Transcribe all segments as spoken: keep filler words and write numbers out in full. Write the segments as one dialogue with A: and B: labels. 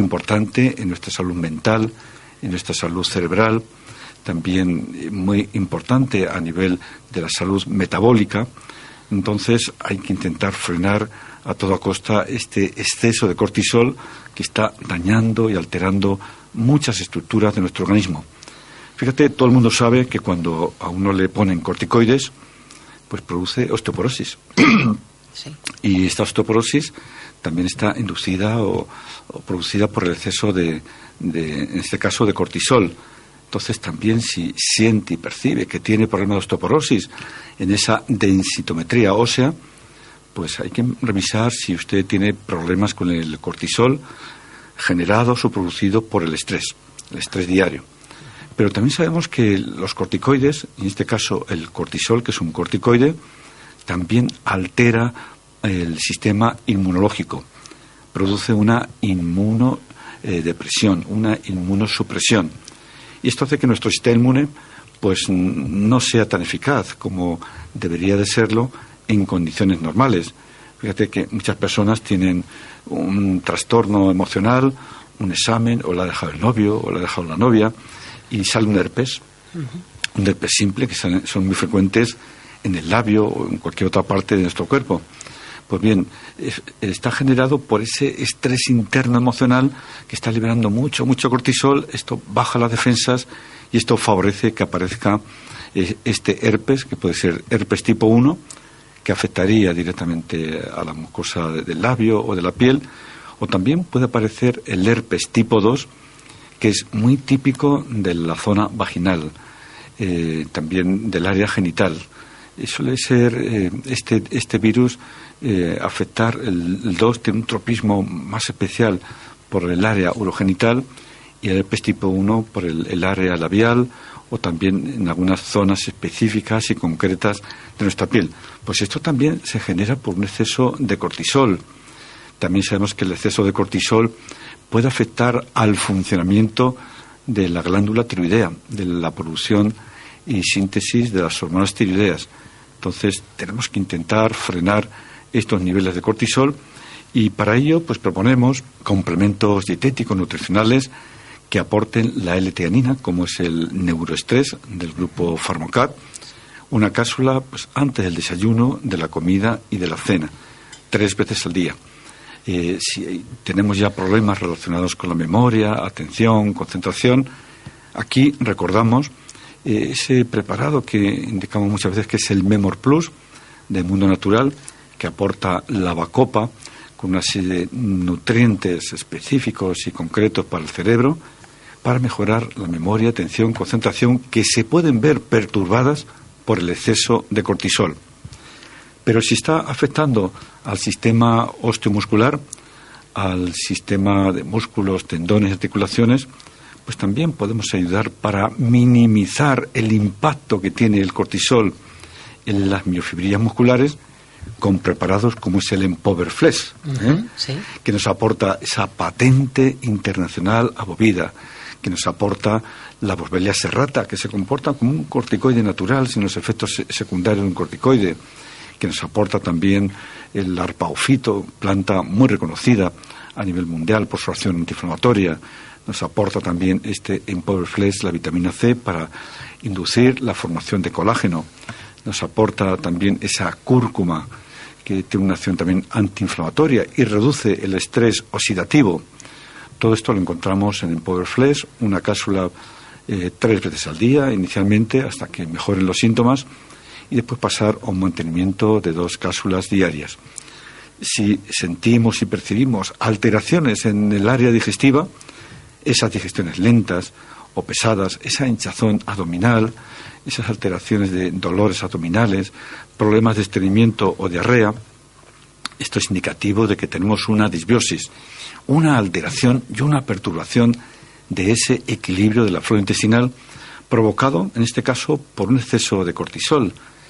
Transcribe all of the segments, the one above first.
A: importante en nuestra salud mental, en nuestra salud cerebral, también muy importante a nivel de la salud metabólica. Entonces hay que intentar frenar a toda costa este exceso de cortisol que está dañando y alterando muchas estructuras de nuestro organismo. Fíjate, todo el mundo sabe que cuando a uno le ponen corticoides, pues produce osteoporosis. Sí. Y esta osteoporosis también está inducida o, o producida por el exceso de, de, en este caso, de cortisol. Entonces también si siente y percibe que tiene problemas de osteoporosis en esa densitometría ósea, pues hay que revisar si usted tiene problemas con el cortisol generados o producido por el estrés, el estrés diario. Pero también sabemos que los corticoides, en este caso el cortisol, que es un corticoide, también altera el sistema inmunológico, produce una inmunodepresión, una inmunosupresión. Y esto hace que nuestro sistema inmune pues no sea tan eficaz como debería de serlo en condiciones normales. Fíjate que muchas personas tienen un trastorno emocional, un examen, o la ha dejado el novio, o la ha dejado la novia, y sale un herpes, uh-huh. un herpes simple, que son, son muy frecuentes en el labio o en cualquier otra parte de nuestro cuerpo. Pues bien, es, está generado por ese estrés interno emocional que está liberando mucho, mucho cortisol. Esto baja las defensas y esto favorece que aparezca eh, este herpes, que puede ser herpes tipo uno, que afectaría directamente a la mucosa de, del labio o de la piel, o también puede aparecer el herpes tipo dos, que es muy típico de la zona vaginal, eh, también del área genital. Y suele ser eh, este, este virus eh, afectar el, el dos, tiene un tropismo más especial por el área urogenital, y el herpes tipo uno por el, el área labial, o también en algunas zonas específicas y concretas de nuestra piel. Pues esto también se genera por un exceso de cortisol. También sabemos que el exceso de cortisol puede afectar al funcionamiento de la glándula tiroidea, de la producción y síntesis de las hormonas tiroideas. Entonces tenemos que intentar frenar estos niveles de cortisol, y para ello pues proponemos complementos dietéticos nutricionales que aporten la L-teanina, como es el neuroestrés del grupo Pharmocat, una cápsula pues antes del desayuno, de la comida y de la cena, tres veces al día. Eh, si tenemos ya problemas relacionados con la memoria, atención, concentración, aquí recordamos eh, ese preparado que indicamos muchas veces que es el Memor Plus de Mundo Natural, que aporta la Bacopa con una serie de nutrientes específicos y concretos para el cerebro, para mejorar la memoria, atención, concentración, que se pueden ver perturbadas por el exceso de cortisol. Pero si está afectando al sistema osteomuscular, al sistema de músculos, tendones, articulaciones, pues también podemos ayudar para minimizar el impacto que tiene el cortisol en las miofibrillas musculares con preparados como es el Empower Flex, ¿eh? Uh-huh, sí. que nos aporta esa patente internacional abovida, que nos aporta la Boswellia serrata, que se comporta como un corticoide natural sin los efectos secundarios de un corticoide, que nos aporta también el arpaofito, planta muy reconocida a nivel mundial por su acción antiinflamatoria. Nos aporta también este Empower Flex, la vitamina C, para inducir la formación de colágeno. Nos aporta también esa cúrcuma, que tiene una acción también antiinflamatoria y reduce el estrés oxidativo. Todo esto lo encontramos en Empower Flex, una cápsula eh, tres veces al día, inicialmente, hasta que mejoren los síntomas, y después pasar a un mantenimiento de dos cápsulas diarias. Si sentimos y percibimos alteraciones en el área digestiva, esas digestiones lentas o pesadas, esa hinchazón abdominal, esas alteraciones de dolores abdominales, problemas de estreñimiento o diarrea, esto es indicativo de que tenemos una disbiosis, una alteración y una perturbación de ese equilibrio de la flora intestinal, provocado, en este caso, por un exceso de cortisol.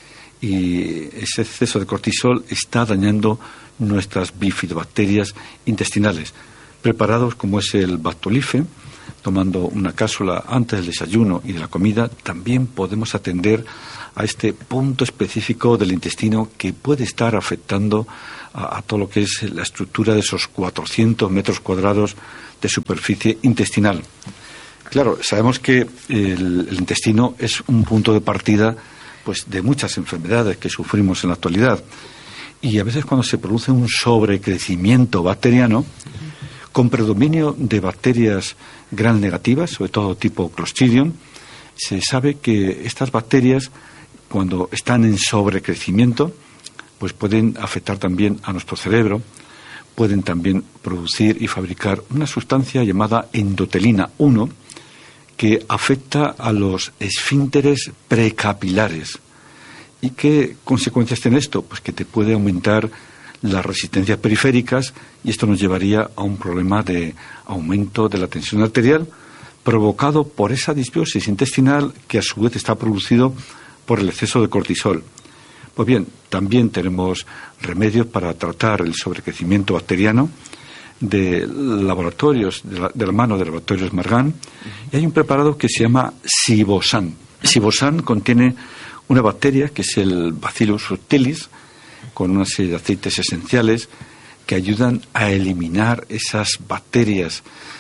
A: Y ese exceso de cortisol está dañando nuestras bifidobacterias intestinales. Preparados como es el Bactolife, tomando una cápsula antes del desayuno y de la comida, también podemos atender a este punto específico del intestino que puede estar afectando a, a todo lo que es la estructura de esos cuatrocientos metros cuadrados de superficie intestinal. Claro, sabemos que el, el intestino es un punto de partida pues de muchas enfermedades que sufrimos en la actualidad. Y a veces cuando se produce un sobrecrecimiento bacteriano, con predominio de bacterias gram negativas, sobre todo tipo Clostridium, se sabe que estas bacterias, cuando están en sobrecrecimiento, pues pueden afectar también a nuestro cerebro, pueden también producir y fabricar una sustancia llamada endotelina uno, que afecta a los esfínteres precapilares. ¿Y qué consecuencias tiene esto? Pues que te puede aumentar las resistencias periféricas y esto nos llevaría a un problema de aumento de la tensión arterial provocado por esa disbiosis intestinal que a su vez está producido por el exceso de cortisol. Pues bien, también tenemos remedios para tratar el sobrecrecimiento bacteriano de laboratorios, de la, de la mano de laboratorios Margan, y hay un preparado que se llama Sibosan. Sibosan contiene una bacteria que es el Bacillus subtilis, con una serie de aceites esenciales que ayudan a eliminar esas bacterias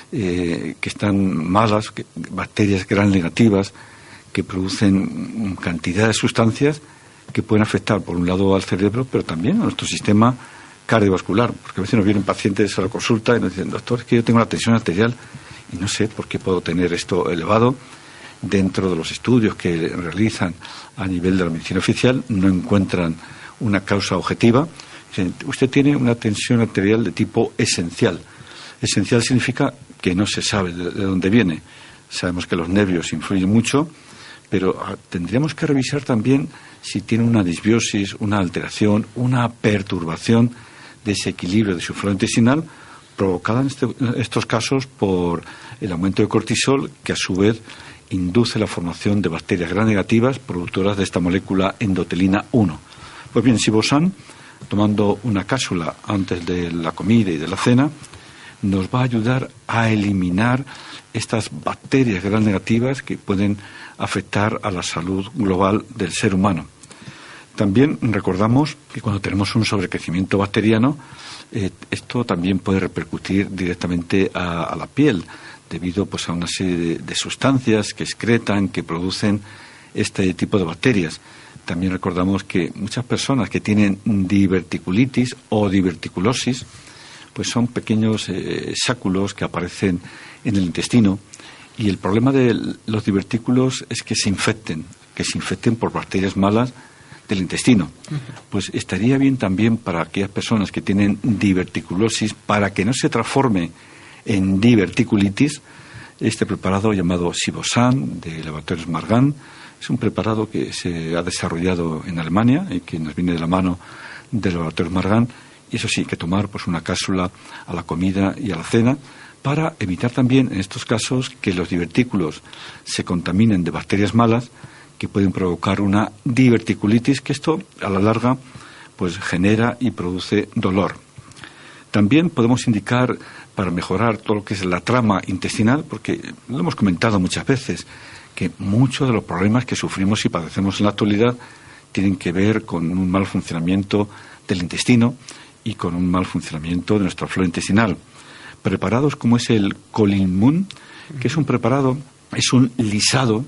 A: eh, que están malas, que, bacterias gram negativas, que producen cantidad de sustancias que pueden afectar, por un lado, al cerebro, pero también a nuestro sistema cardiovascular. Porque a veces nos vienen pacientes a la consulta y nos dicen, doctor, es que yo tengo la tensión arterial y no sé por qué puedo tener esto elevado. Dentro de los estudios que realizan a nivel de la medicina oficial, no encuentran una causa objetiva. Usted tiene una tensión arterial de tipo esencial. Esencial significa que no se sabe de, de dónde viene. Sabemos que los nervios influyen mucho, pero ah, tendríamos que revisar también si tiene una disbiosis, una alteración, una perturbación de ese equilibrio de su flora intestinal provocada en este, estos casos por el aumento de cortisol, que a su vez induce la formación de bacterias gram negativas productoras de esta molécula endotelina uno. Pues bien, Sibosan, tomando una cápsula antes de la comida y de la cena, nos va a ayudar a eliminar estas bacterias gram negativas que pueden afectar a la salud global del ser humano. También recordamos que cuando tenemos un sobrecrecimiento bacteriano, eh, esto también puede repercutir directamente a, a la piel, debido pues a una serie de, de sustancias que excretan, que producen este tipo de bacterias. También recordamos que muchas personas que tienen diverticulitis o diverticulosis, pues son pequeños eh, sáculos que aparecen en el intestino, y el problema de los divertículos es que se infecten, que se infecten por bacterias malas del intestino. Uh-huh. Pues estaría bien también para aquellas personas que tienen diverticulosis, para que no se transforme en diverticulitis, este preparado llamado Sibosan de laboratorios Margan. Es un preparado que se ha desarrollado en Alemania y que nos viene de la mano del laboratorio Margan, y eso sí, hay que tomar pues una cápsula a la comida y a la cena para evitar también en estos casos que los divertículos se contaminen de bacterias malas que pueden provocar una diverticulitis, que esto a la larga pues genera y produce dolor. También podemos indicar, para mejorar todo lo que es la trama intestinal, porque lo hemos comentado muchas veces, que muchos de los problemas que sufrimos y padecemos en la actualidad tienen que ver con un mal funcionamiento del intestino y con un mal funcionamiento de nuestra flora intestinal. Preparados como es el Colinmun, que es un preparado, es un lisado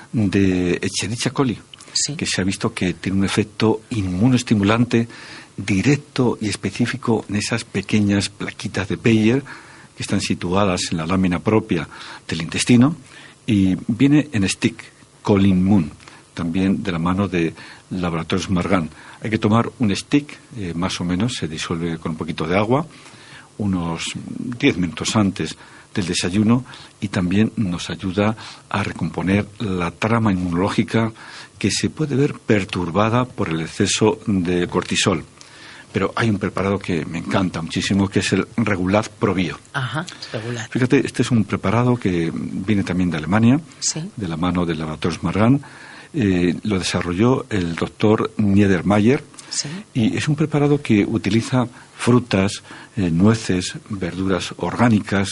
A: de Escherichia coli, sí, que se ha visto que tiene un efecto inmunoestimulante directo y específico en esas pequeñas plaquitas de Peyer que están situadas en la lámina propia del intestino, y viene en stick, Colinmun, también de la mano de laboratorios Margan. Hay que tomar un stick, eh, más o menos, se disuelve con un poquito de agua, unos diez minutos antes del desayuno, y también nos ayuda a recomponer la trama inmunológica que se puede ver perturbada por el exceso de cortisol. Pero hay un preparado que me encanta muchísimo, que es el Regulat Probio. Ajá, Regulat. Fíjate, este es un preparado que viene también de Alemania, sí, de la mano del laboratorio Margan. Eh, lo desarrolló el doctor Niedermayer, sí, y es un preparado que utiliza frutas, eh, nueces, verduras orgánicas,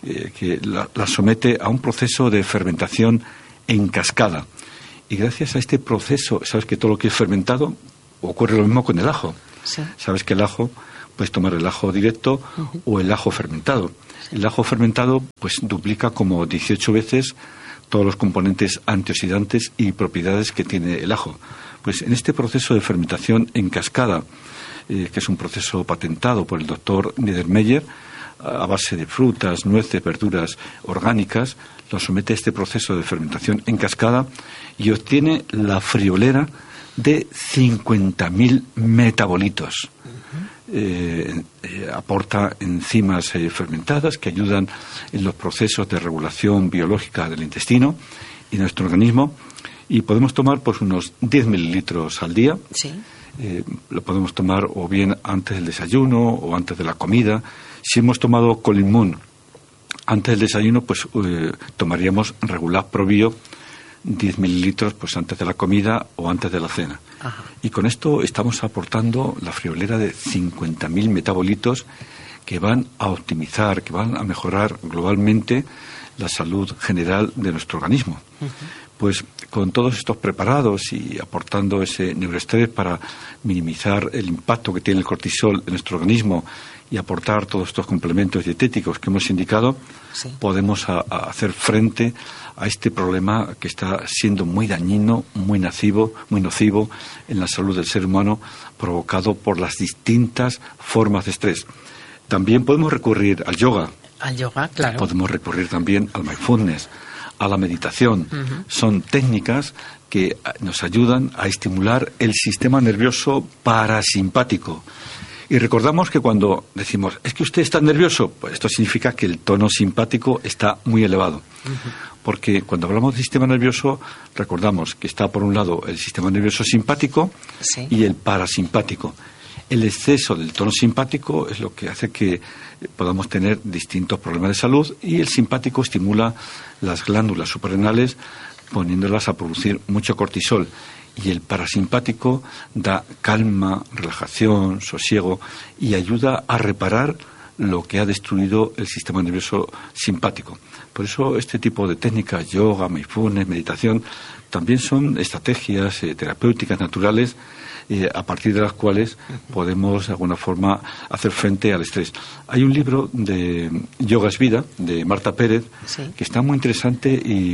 A: eh, que la, la somete a un proceso de fermentación en cascada. Y gracias a este proceso, sabes que todo lo que es fermentado, ocurre lo mismo con el ajo.
B: Sí.
A: Sabes que el ajo, puedes tomar el ajo directo uh-huh. o el ajo fermentado. Sí. El ajo fermentado pues duplica como dieciocho veces todos los componentes antioxidantes y propiedades que tiene el ajo. Pues en este proceso de fermentación en cascada, eh, que es un proceso patentado por el doctor Niedermeyer, a base de frutas, nueces, verduras orgánicas, lo somete a este proceso de fermentación en cascada y obtiene la friolera de cincuenta mil metabolitos. Uh-huh. eh, eh, aporta enzimas eh, fermentadas que ayudan en los procesos de regulación biológica del intestino y nuestro organismo, y podemos tomar pues unos diez mililitros al día.
B: Sí.
A: Eh, lo podemos tomar o bien antes del desayuno o antes de la comida. Si hemos tomado Colimún antes del desayuno, pues eh, tomaríamos Regular Probio diez mililitros pues antes de la comida o antes de la cena. Ajá. Y con esto estamos aportando la friolera de cincuenta mil metabolitos que van a optimizar, que van a mejorar globalmente la salud general de nuestro organismo. Uh-huh. Pues con todos estos preparados y aportando ese neuroestrés para minimizar el impacto que tiene el cortisol en nuestro organismo y aportar todos estos complementos dietéticos que hemos indicado, sí. podemos a, a hacer frente a este problema que está siendo muy dañino, muy nocivo, muy nocivo en la salud del ser humano, provocado por las distintas formas de estrés. También podemos recurrir al yoga.
B: Al yoga, claro.
A: Podemos recurrir también al mindfulness, a la meditación. Uh-huh. Son técnicas que nos ayudan a estimular el sistema nervioso parasimpático. Y recordamos que cuando decimos, es que usted está nervioso, pues esto significa que el tono simpático está muy elevado. Uh-huh. Porque cuando hablamos del sistema nervioso, recordamos que está por un lado el sistema nervioso simpático sí. y el parasimpático. El exceso del tono simpático es lo que hace que podamos tener distintos problemas de salud, y el simpático estimula las glándulas suprarrenales poniéndolas a producir mucho cortisol. Y el parasimpático da calma, relajación, sosiego y ayuda a reparar lo que ha destruido el sistema nervioso simpático. Por eso este tipo de técnicas, yoga, mindfulness, meditación, también son estrategias eh, terapéuticas naturales eh, a partir de las cuales podemos de alguna forma hacer frente al estrés. Hay un libro de Yoga es Vida, de Marta Pérez, sí. que está muy interesante y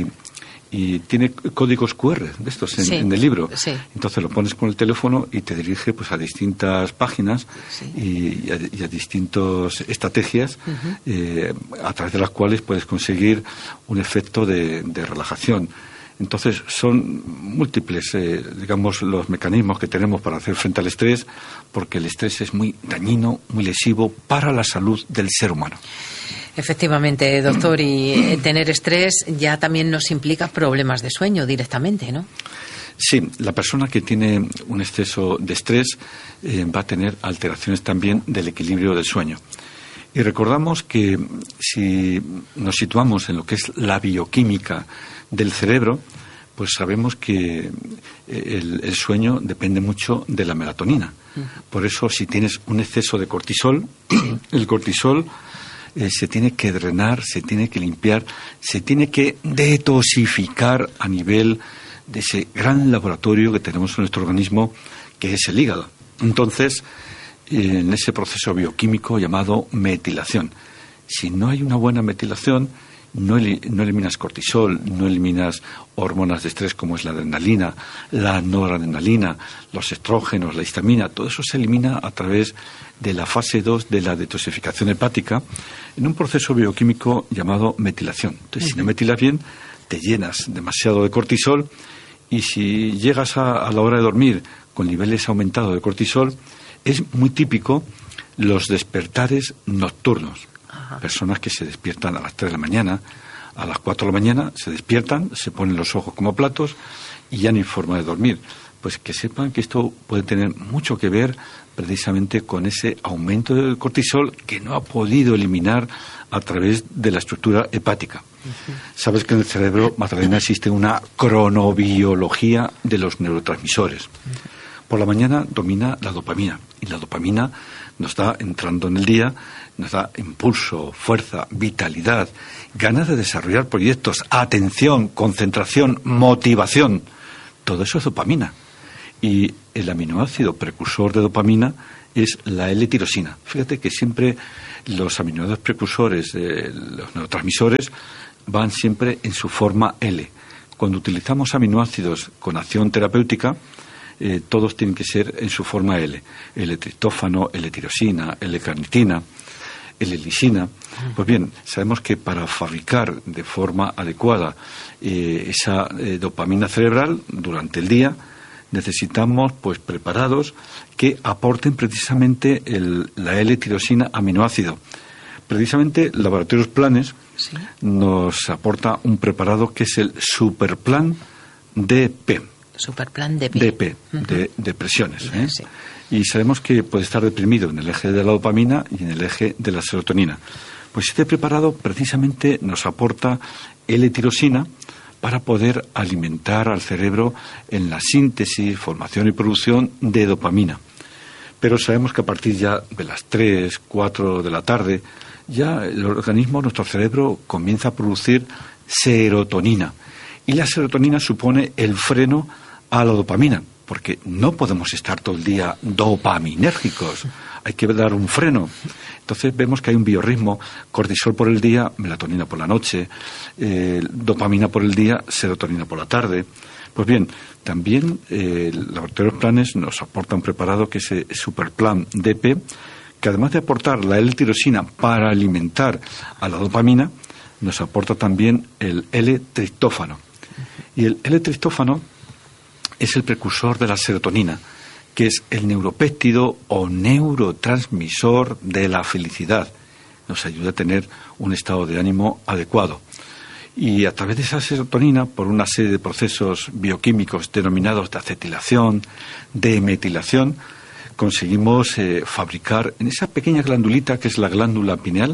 A: y tiene códigos cu erre de estos en, sí, en el libro. Sí. Entonces lo pones con el teléfono y te dirige pues a distintas páginas sí. y, y, a, y a distintas estrategias uh-huh. eh, a través de las cuales puedes conseguir un efecto de, de relajación. Entonces son múltiples, eh, digamos, los mecanismos que tenemos para hacer frente al estrés, porque el estrés es muy dañino, muy lesivo para la salud del ser humano.
B: Efectivamente, doctor, y tener estrés ya también nos implica problemas de sueño directamente, ¿no?
A: Sí, la persona que tiene un exceso de estrés eh, va a tener alteraciones también del equilibrio del sueño. Y recordamos que si nos situamos en lo que es la bioquímica del cerebro, pues sabemos que el, el sueño depende mucho de la melatonina. Por eso, si tienes un exceso de cortisol, el cortisol Eh, se tiene que drenar, se tiene que limpiar, se tiene que detoxificar a nivel de ese gran laboratorio que tenemos en nuestro organismo, que es el hígado. Entonces, eh, en ese proceso bioquímico llamado metilación, si no hay una buena metilación, no, el, no eliminas cortisol, no eliminas hormonas de estrés como es la adrenalina, la noradrenalina, los estrógenos, la histamina, todo eso se elimina a través de la fase dos de la detoxificación hepática en un proceso bioquímico llamado metilación. Entonces, uh-huh. si no metilas bien, te llenas demasiado de cortisol, y si llegas a, a la hora de dormir con niveles aumentados de cortisol, es muy típico los despertares nocturnos. Uh-huh. Personas que se despiertan a las tres de la mañana, a las cuatro de la mañana, se despiertan, se ponen los ojos como platos y ya no hay forma de dormir. Pues que sepan que esto puede tener mucho que ver precisamente con ese aumento del cortisol que no ha podido eliminar a través de la estructura hepática. Uh-huh. Sabes que en el cerebro, Magdalena, existe una cronobiología de los neurotransmisores. Uh-huh. Por la mañana domina la dopamina, y la dopamina nos está entrando en el día nos da impulso, fuerza, vitalidad, ganas de desarrollar proyectos, atención, concentración, motivación. Todo eso es dopamina. Y el aminoácido precursor de dopamina es la L-tirosina. Fíjate que siempre los aminoácidos precursores, eh, los neurotransmisores, van siempre en su forma L. Cuando utilizamos aminoácidos con acción terapéutica, eh, todos tienen que ser en su forma L. L-triptófano, L-tirosina, L-carnitina, L-lisina. Pues bien, sabemos que para fabricar de forma adecuada eh, esa eh, dopamina cerebral durante el día, necesitamos pues preparados que aporten precisamente el, la L-tirosina aminoácido. Precisamente Laboratorios Planes ¿Sí? nos aporta un preparado que es el Superplan D P.
B: Superplan D P.
A: D P, uh-huh. de, de presiones. ¿eh? Sí. Y sabemos que puede estar deprimido en el eje de la dopamina y en el eje de la serotonina. Pues este preparado precisamente nos aporta L-tirosina para poder alimentar al cerebro en la síntesis, formación y producción de dopamina. Pero sabemos que a partir ya de las tres, cuatro de la tarde, ya el organismo, nuestro cerebro, comienza a producir serotonina. Y la serotonina supone el freno a la dopamina, porque no podemos estar todo el día dopaminérgicos, hay que dar un freno. Entonces vemos que hay un biorritmo, cortisol por el día, melatonina por la noche, eh, dopamina por el día, serotonina por la tarde. Pues bien, también eh, Laboratorios Planes nos aporta un preparado que es el Superplan D P, que además de aportar la L-tirosina para alimentar a la dopamina, nos aporta también el L-triptófano. Y el L-triptófano es el precursor de la serotonina, que es el neuropéptido o neurotransmisor de la felicidad. Nos ayuda a tener un estado de ánimo adecuado. Y a través de esa serotonina, por una serie de procesos bioquímicos denominados de acetilación, de metilación, conseguimos eh, fabricar en esa pequeña glandulita que es la glándula pineal,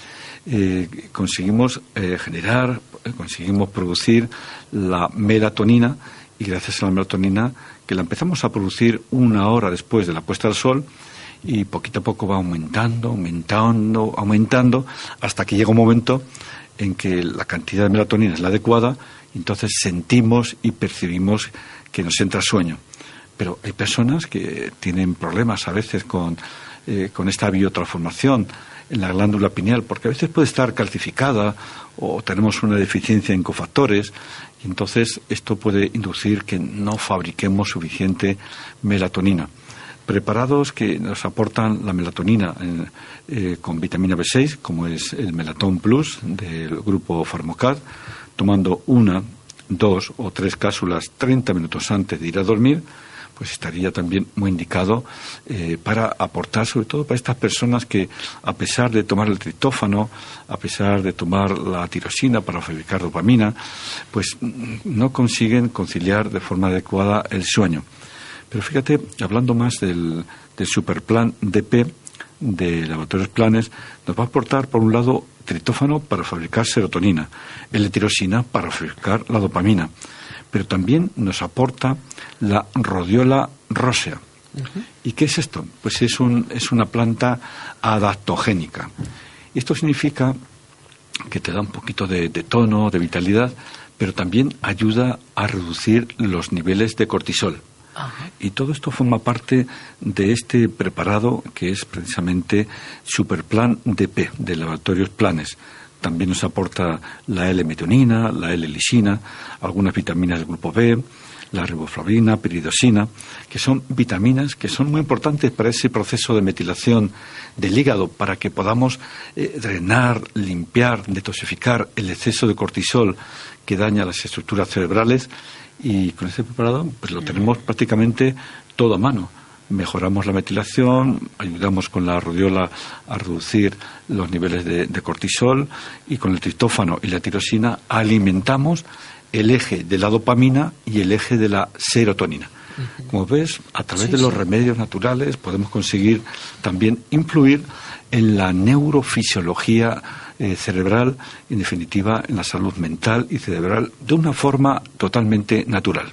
A: eh, conseguimos eh, generar, eh, conseguimos producir la melatonina, y gracias a la melatonina, que la empezamos a producir una hora después de la puesta del sol, y poquito a poco va aumentando, aumentando, aumentando, hasta que llega un momento en que la cantidad de melatonina es la adecuada, y entonces sentimos y percibimos que nos entra sueño. Pero hay personas que tienen problemas a veces con, eh, con esta biotransformación en la glándula pineal, porque a veces puede estar calcificada o tenemos una deficiencia en cofactores, y entonces esto puede inducir que no fabriquemos suficiente melatonina. Preparados que nos aportan la melatonina en, eh, con vitamina B seis, como es el Melatón Plus del grupo Farmocad, tomando una, dos o tres cápsulas treinta minutos antes de ir a dormir, pues estaría también muy indicado eh, para aportar, sobre todo para estas personas que, a pesar de tomar el triptófano, a pesar de tomar la tirosina para fabricar dopamina, pues no consiguen conciliar de forma adecuada el sueño. Pero fíjate, hablando más del, del Superplan D P de Laboratorios Planes, nos va a aportar, por un lado, triptófano para fabricar serotonina, L-tirosina para fabricar la dopamina, pero también nos aporta la Rhodiola rosea. Uh-huh. ¿Y qué es esto? Pues es, un, es una planta adaptogénica. Y esto significa que te da un poquito de, de tono, de vitalidad, pero también ayuda a reducir los niveles de cortisol. Uh-huh. Y todo esto forma parte de este preparado que es precisamente Superplan D P, de Laboratorios Planes. También nos aporta la L-metionina, la L-lisina, algunas vitaminas del grupo B, la riboflavina, piridosina, que son vitaminas que son muy importantes para ese proceso de metilación del hígado, para que podamos eh, drenar, limpiar, detoxificar el exceso de cortisol que daña las estructuras cerebrales. Y con este preparado pues lo tenemos prácticamente todo a mano. Mejoramos la metilación, ayudamos con la rodiola a reducir los niveles de, de cortisol, y con el triptófano y la tirosina alimentamos el eje de la dopamina y el eje de la serotonina. Como ves, a través sí, de los sí. remedios naturales podemos conseguir también influir en la neurofisiología eh, cerebral, en definitiva en la salud mental y cerebral, de una forma totalmente natural.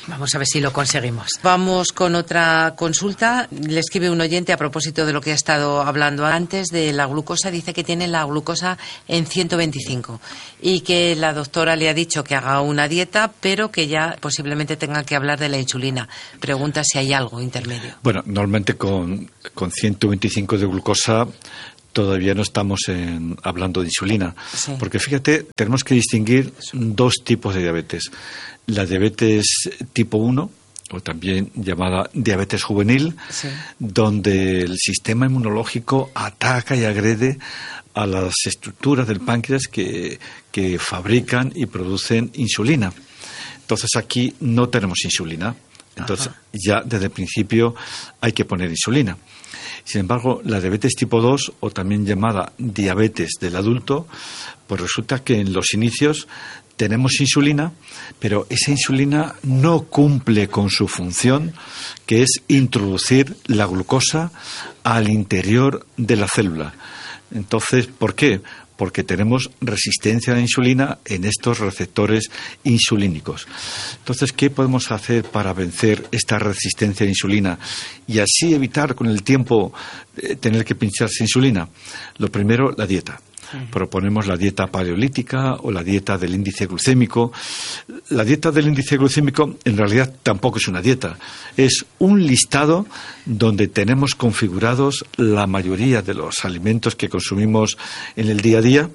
B: Vamos a ver si lo conseguimos. Vamos con otra consulta. Le escribe un oyente a propósito de lo que ha estado hablando antes de la glucosa. Dice que tiene la glucosa en ciento veinticinco y que la doctora le ha dicho que haga una dieta, pero que ya posiblemente tenga que hablar de la insulina. Pregunta si hay algo intermedio.
A: Bueno, normalmente con, con ciento veinticinco de glucosa todavía no estamos en, hablando de insulina. Sí. Porque fíjate, tenemos que distinguir dos tipos de diabetes. La diabetes tipo uno, o también llamada diabetes juvenil, sí. donde el sistema inmunológico ataca y agrede a las estructuras del páncreas que, que fabrican y producen insulina. Entonces aquí no tenemos insulina. Entonces Ajá. ya desde el principio hay que poner insulina. Sin embargo, la diabetes tipo dos, o también llamada diabetes del adulto, pues resulta que en los inicios tenemos insulina, pero esa insulina no cumple con su función, que es introducir la glucosa al interior de la célula. Entonces, ¿por qué? Porque tenemos resistencia a la insulina en estos receptores insulínicos. Entonces, ¿qué podemos hacer para vencer esta resistencia a la insulina y así evitar con el tiempo eh, tener que pincharse insulina? Lo primero, la dieta. Proponemos la dieta paleolítica o la dieta del índice glucémico. La dieta del índice glucémico en realidad tampoco es una dieta, es un listado donde tenemos configurados la mayoría de los alimentos que consumimos en el día a día,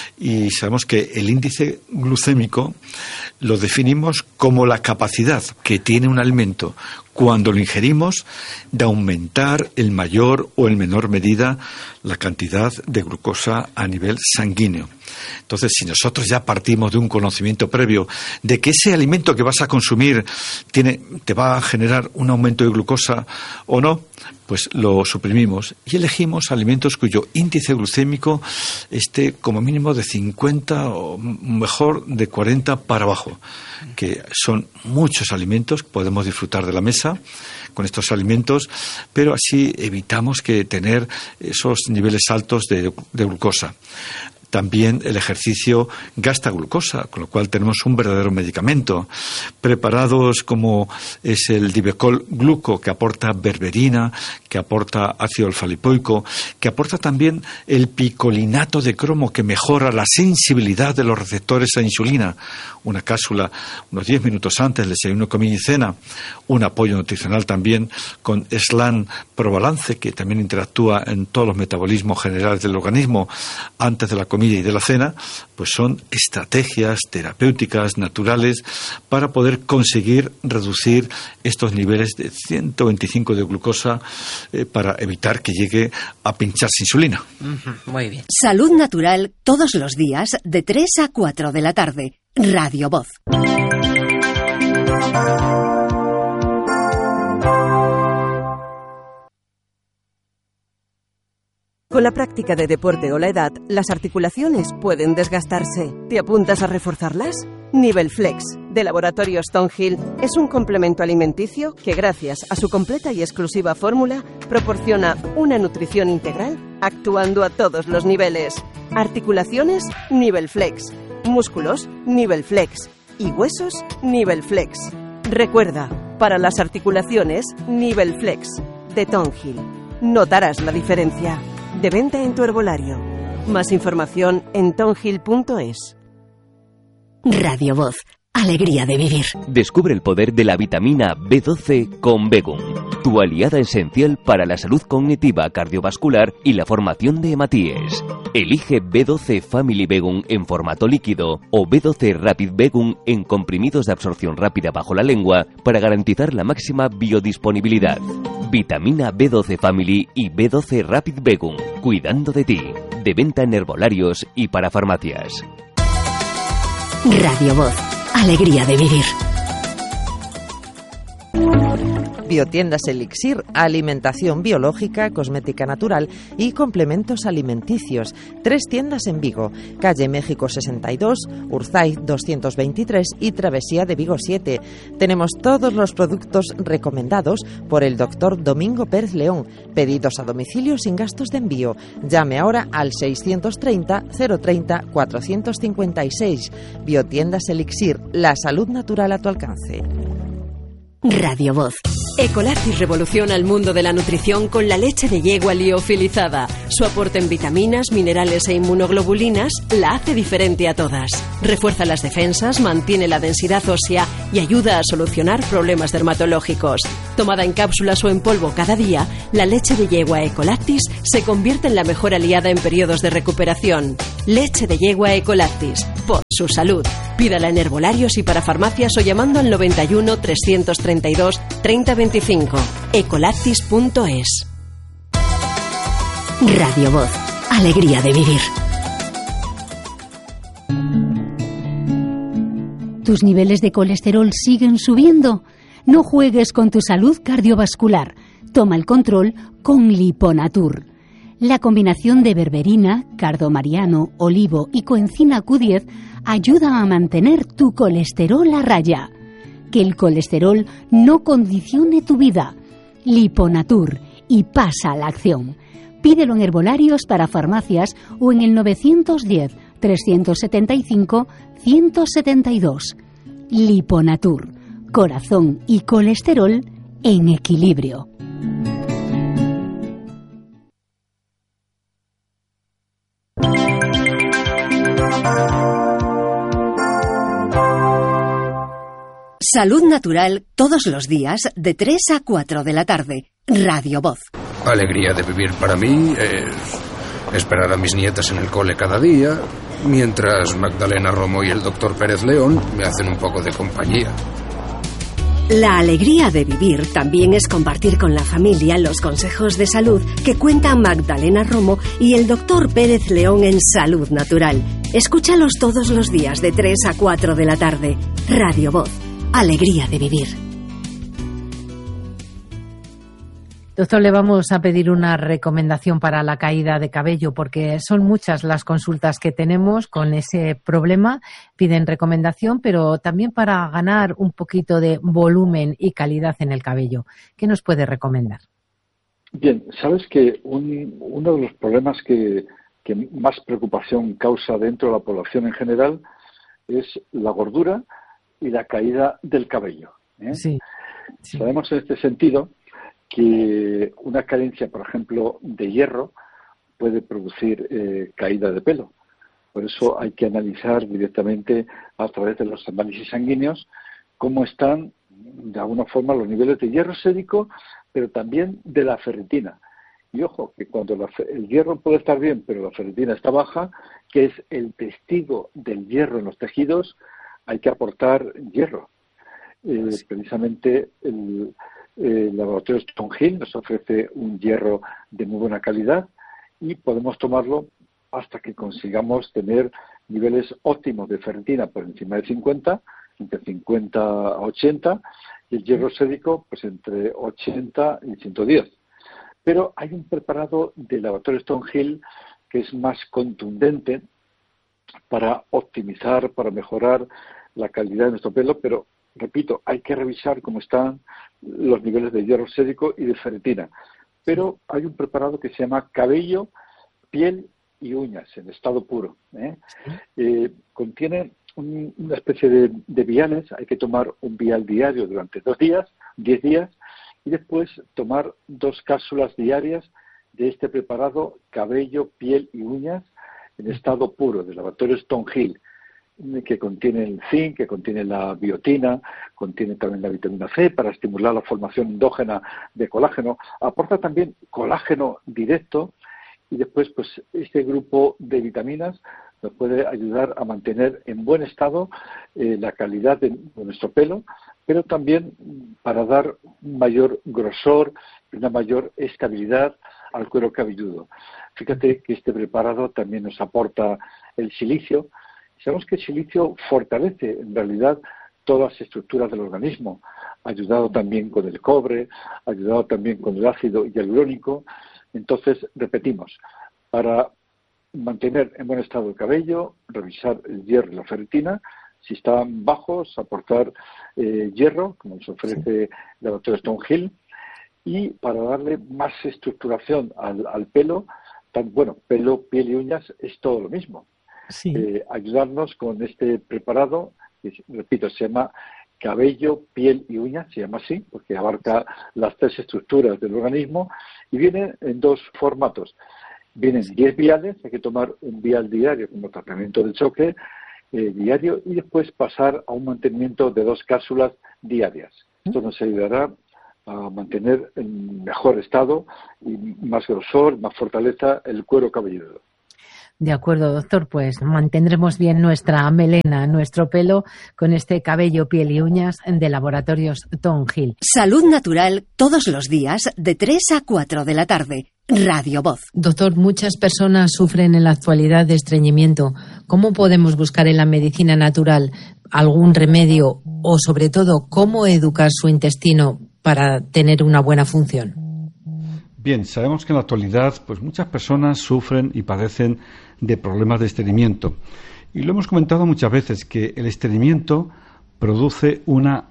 A: y sabemos que el índice glucémico lo definimos como la capacidad que tiene un alimento cuando lo ingerimos de aumentar en mayor o en menor medida la cantidad de glucosa a nivel sanguíneo. Entonces, si nosotros ya partimos de un conocimiento previo de que ese alimento que vas a consumir tiene, te va a generar un aumento de glucosa o no, pues lo suprimimos y elegimos alimentos cuyo índice glucémico esté como mínimo de cincuenta o mejor de cuarenta para abajo, que son muchos alimentos que podemos disfrutar de la mesa con estos alimentos, pero así evitamos que tener esos niveles altos de, de glucosa. También el ejercicio gasta glucosa, con lo cual tenemos un verdadero medicamento. Preparados como es el Divecol Gluco, que aporta berberina, que aporta ácido alfa-lipoico, que aporta también el picolinato de cromo, que mejora la sensibilidad de los receptores a insulina. Una cápsula unos diez minutos antes del desayuno, comida y cena. Un apoyo nutricional también con Slan Probalance, que también interactúa en todos los metabolismos generales del organismo antes de la comida y de la cena. Pues son estrategias terapéuticas naturales para poder conseguir reducir estos niveles de ciento veinticinco de glucosa eh, para evitar que llegue a pincharse insulina.
B: Uh-huh. Muy bien.
C: Salud Natural todos los días de tres a cuatro de la tarde. Radio Voz.
D: Con la práctica de deporte o la edad, las articulaciones pueden desgastarse. ¿Te apuntas a reforzarlas? Nivelflex, de Laboratorios Stonehill, es un complemento alimenticio que, gracias a su completa y exclusiva fórmula, proporciona una nutrición integral actuando a todos los niveles. Articulaciones, Nivelflex. Músculos, Nivelflex. Y huesos, Nivelflex. Recuerda, para las articulaciones, Nivelflex, de Stonehill. Notarás la diferencia. De venta en tu herbolario. Más información en tonhill punto es.
C: Radio Voz. Alegría de vivir.
E: Descubre el poder de la vitamina B doce con Begum, tu aliada esencial para la salud cognitiva, cardiovascular y la formación de hematíes. Elige B doce Family Begum en formato líquido o B doce Rapid Begum en comprimidos de absorción rápida bajo la lengua para garantizar la máxima biodisponibilidad. Vitamina B doce Family y B doce Rapid Begum, cuidando de ti. De venta en herbolarios y para farmacias.
C: Radio Voz. Alegría de vivir.
F: Biotiendas Elixir, alimentación biológica, cosmética natural y complementos alimenticios. Tres tiendas en Vigo, calle México sesenta y dos, Urzaiz doscientos veintitrés y Travesía de Vigo siete. Tenemos todos los productos recomendados por el doctor Domingo Pérez León. Pedidos a domicilio sin gastos de envío. Llame ahora al seiscientos treinta, cero treinta, cuatrocientos cincuenta y seis. Biotiendas Elixir, la salud natural a tu alcance.
C: Radio Voz.
D: Ecolactis revoluciona el mundo de la nutrición con la leche de yegua liofilizada. Su aporte en vitaminas, minerales e inmunoglobulinas la hace diferente a todas. Refuerza las defensas, mantiene la densidad ósea y ayuda a solucionar problemas dermatológicos. Tomada en cápsulas o en polvo cada día, la leche de yegua Ecolactis se convierte en la mejor aliada en periodos de recuperación. Leche de yegua Ecolactis. Por su salud. Pídala en herbolarios y para farmacias o llamando al noventa y uno, trescientos treinta y dos, treinta veinticinco. ecolactis punto es.
C: Radio Voz. Alegría de vivir. ¿Tus niveles de colesterol siguen subiendo? No juegues con tu salud cardiovascular. Toma el control con Liponatur. La combinación de berberina, cardomariano, olivo y coenzima Q diez ayuda a mantener tu colesterol a raya. Que el colesterol no condicione tu vida. Liponatur y pasa a la acción. Pídelo en herbolarios para farmacias o en el novecientos diez, trescientos setenta y cinco, ciento setenta y dos. Liponatur. Corazón y colesterol en equilibrio. Salud Natural todos los días de tres a cuatro de la tarde. Radio Voz.
G: Alegría de vivir para mí es esperar a mis nietas en el cole cada día, mientras Magdalena Romo y el doctor Pérez León me hacen un poco de compañía.
C: La alegría de vivir también es compartir con la familia los consejos de salud que cuentan Magdalena Romo y el doctor Pérez León en Salud Natural. Escúchalos todos los días de tres a cuatro de la tarde. Radio Voz. Alegría de vivir.
B: Doctor, le vamos a pedir una recomendación para la caída de cabello, porque son muchas las consultas que tenemos con ese problema. Piden recomendación, pero también para ganar un poquito de volumen y calidad en el cabello. ¿Qué nos puede recomendar?
H: Bien, sabes que un, uno de los problemas que, que más preocupación causa dentro de la población en general es la gordura y la caída del cabello, ¿eh? Sí, sí. Sabemos en este sentido que una carencia, por ejemplo, de hierro puede producir eh, caída de pelo. Por eso hay que analizar directamente a través de los análisis sanguíneos cómo están, de alguna forma, los niveles de hierro sérico, pero también de la ferritina. Y ojo, que cuando la, el hierro puede estar bien, pero la ferritina está baja, que es el testigo del hierro en los tejidos, hay que aportar hierro. Eh, precisamente el, el laboratorio Stonehill nos ofrece un hierro de muy buena calidad y podemos tomarlo hasta que consigamos tener niveles óptimos de ferritina por encima de cincuenta, entre cincuenta a ochenta, y el hierro sérico pues entre ochenta y ciento diez. Pero hay un preparado del laboratorio Stonehill que es más contundente para optimizar, para mejorar la calidad de nuestro pelo, pero, repito, hay que revisar cómo están los niveles de hierro sérico y de ferritina. Pero hay un preparado que se llama cabello, piel y uñas, en estado puro. ¿eh? Eh, contiene un, una especie de, de viales, hay que tomar un vial diario durante dos días, diez días, y después tomar dos cápsulas diarias de este preparado cabello, piel y uñas, en estado puro, del laboratorio Stonehill, que contiene el zinc, que contiene la biotina, contiene también la vitamina C para estimular la formación endógena de colágeno, aporta también colágeno directo y después pues este grupo de vitaminas nos puede ayudar a mantener en buen estado eh, la calidad de, de nuestro pelo, pero también para dar un mayor grosor y una mayor estabilidad al cuero cabelludo. Fíjate que este preparado también nos aporta el silicio. Sabemos que el silicio fortalece en realidad todas las estructuras del organismo, ayudado también con el cobre, ayudado también con el ácido hialurónico. Entonces, repetimos, para mantener en buen estado el cabello, revisar el hierro y la ferritina. Si están bajos, aportar eh, hierro, como nos ofrece el laboratorio Stonehill. Y para darle más estructuración al, al pelo, tan, bueno, pelo, piel y uñas es todo lo mismo. Sí. Eh, ayudarnos con este preparado, que, repito, se llama cabello, piel y uñas, se llama así, porque abarca las tres estructuras del organismo, y viene en dos formatos. Vienen diez viales, hay que tomar un vial diario como tratamiento de choque eh, diario, y después pasar a un mantenimiento de dos cápsulas diarias. Esto nos ayudará a mantener en mejor estado y más grosor, más fortaleza el cuero cabelludo.
I: De acuerdo, doctor, pues mantendremos bien nuestra melena, nuestro pelo, con este cabello, piel y uñas de Laboratorios Thornhill.
J: Salud natural todos los días de tres a cuatro de la tarde. Radio Voz.
I: Doctor, muchas personas sufren en la actualidad de estreñimiento. ¿Cómo podemos buscar en la medicina natural algún remedio o, sobre todo, cómo educar su intestino para tener una buena función?
A: Bien, sabemos que en la actualidad pues muchas personas sufren y padecen de problemas de estreñimiento. Y lo hemos comentado muchas veces, que el estreñimiento produce una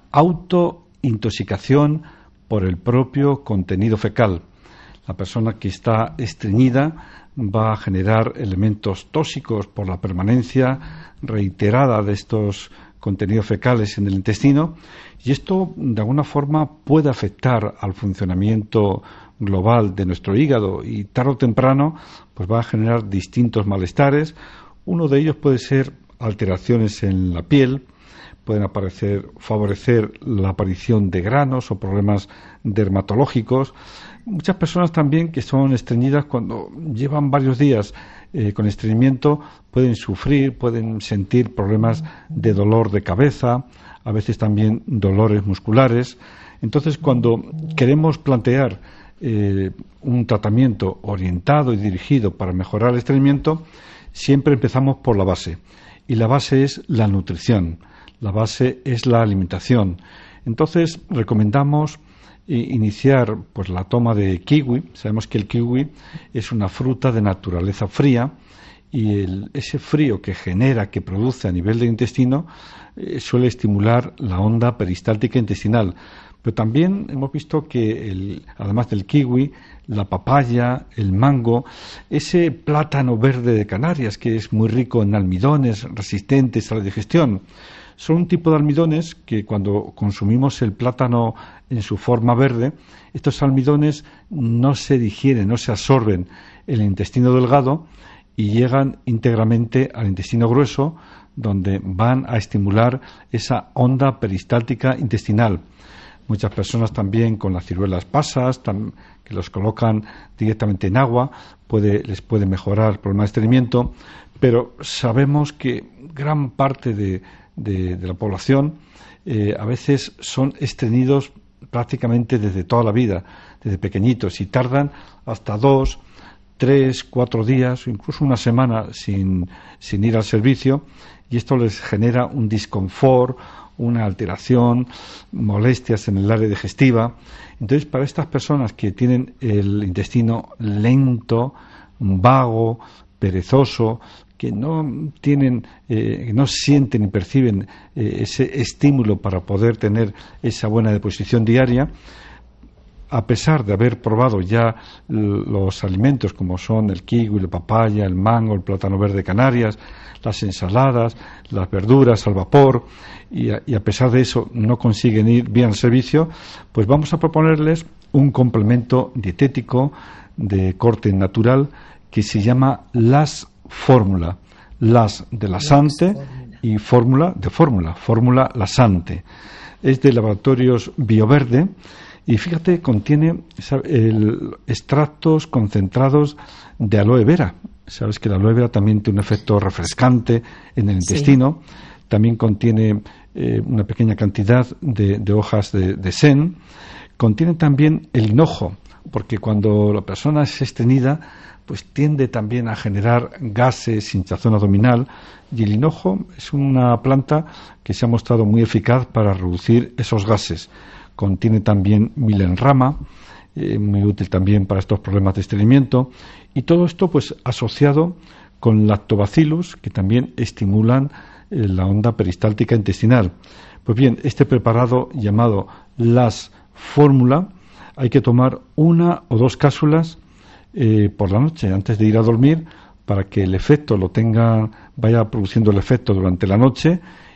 A: autointoxicación por el propio contenido fecal. La persona que está estreñida va a generar elementos tóxicos por la permanencia reiterada de estos contenidos fecales en el intestino, y esto de alguna forma puede afectar al funcionamiento global de nuestro hígado, y tarde o temprano pues va a generar distintos malestares. Uno de ellos puede ser alteraciones en la piel, pueden aparecer, favorecer la aparición de granos o problemas dermatológicos. Muchas personas también que son estreñidas, cuando llevan varios días eh, con estreñimiento, pueden sufrir, pueden sentir problemas de dolor de cabeza, a veces también dolores musculares. Entonces, cuando queremos plantear eh, un tratamiento orientado y dirigido para mejorar el estreñimiento, siempre empezamos por la base. Y la base es la nutrición, la base es la alimentación. Entonces, recomendamos iniciar pues la toma de kiwi. Sabemos que el kiwi es una fruta de naturaleza fría, y el, ese frío que genera, que produce a nivel del intestino, eh, suele estimular la onda peristáltica intestinal. Pero también hemos visto que, el, además del kiwi, la papaya, el mango, ese plátano verde de Canarias, que es muy rico en almidones resistentes a la digestión, son un tipo de almidones que, cuando consumimos el plátano en su forma verde, estos almidones no se digieren, no se absorben en el intestino delgado y llegan íntegramente al intestino grueso, donde van a estimular esa onda peristáltica intestinal. Muchas personas también con las ciruelas pasas, que los colocan directamente en agua, puede, les puede mejorar el problema de estreñimiento, pero sabemos que gran parte de, de, de la población eh, a veces son estreñidos prácticamente desde toda la vida, desde pequeñitos, y tardan hasta dos, tres, cuatro días o incluso una semana sin, sin ir al servicio, y esto les genera un disconfort, una alteración, molestias en el área digestiva. Entonces, para estas personas que tienen el intestino lento, vago, perezoso, que no tienen, eh, no sienten y perciben eh, ese estímulo para poder tener esa buena deposición diaria, a pesar de haber probado ya los alimentos como son el kiwi, la papaya, el mango, el plátano verde de Canarias, las ensaladas, las verduras al vapor, y a, y a pesar de eso no consiguen ir bien al servicio, pues vamos a proponerles un complemento dietético de corte natural que se llama Las Fórmula. Las de Lasante y Fórmula de Fórmula, Fórmula Lasante. Es de Laboratorios Bioverde. Y fíjate, contiene el, extractos concentrados de aloe vera. Sabes que la aloe vera también tiene un efecto refrescante en el intestino. Sí. También contiene eh, una pequeña cantidad de, de hojas de, de sen. Contiene también el hinojo, porque cuando la persona es estreñida, pues tiende también a generar gases, hinchazón abdominal, y el hinojo es una planta que se ha mostrado muy eficaz para reducir esos gases. Contiene también milenrama, eh, muy útil también para estos problemas de estreñimiento, y todo esto pues asociado con lactobacillus, que también estimulan eh, la onda peristáltica intestinal. Pues bien, este preparado llamado Las Fórmula, hay que tomar una o dos cápsulas eh, por la noche antes de ir a dormir, para que el efecto lo tenga, vaya produciendo el efecto durante la noche,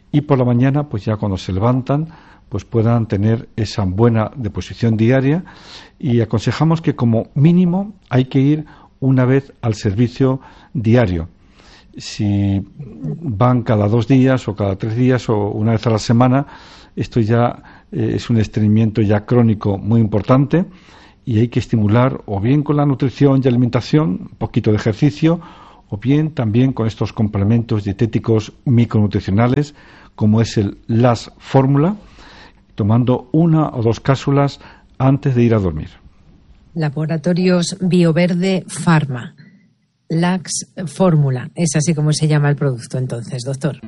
A: y por la mañana, pues ya cuando se levantan, pues puedan tener esa buena deposición diaria, y aconsejamos que como mínimo hay que ir una vez al servicio diario. Si van cada dos días o cada tres días o una vez a la semana, esto ya eh, es un estreñimiento ya crónico muy importante, y hay que estimular o bien con la nutrición y alimentación, un poquito de ejercicio, o bien también con estos complementos dietéticos micronutricionales, como es el L A S Fórmula, tomando una o dos cápsulas antes de ir a dormir.
I: Laboratorios Bioverde Pharma. L A S Fórmula. Es así como se llama el producto entonces, doctor.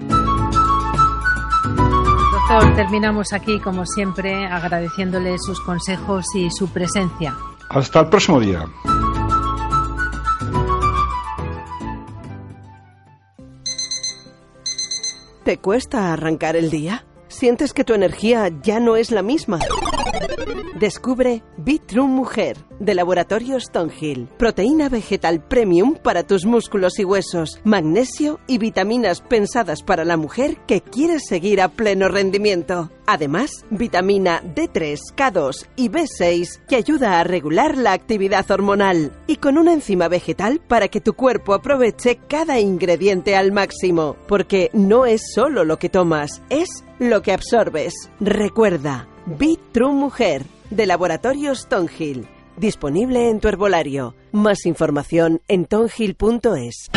I: Doctor, terminamos aquí como siempre agradeciéndole sus consejos y su presencia.
A: Hasta el próximo día.
D: ¿Te cuesta arrancar el día? ¿Sientes que tu energía ya no es la misma? Descubre Bitrue Mujer, de Laboratorios Stonehill. Proteína vegetal premium para tus músculos y huesos, magnesio y vitaminas pensadas para la mujer que quiere seguir a pleno rendimiento. Además, vitamina D tres, K dos y B seis que ayuda a regular la actividad hormonal. Y con una enzima vegetal para que tu cuerpo aproveche cada ingrediente al máximo. Porque no es solo lo que tomas, es lo que absorbes. Recuerda, Bitrue Mujer, de Laboratorios Stonehill. Disponible en tu herbolario. Más información en tonhill punto es.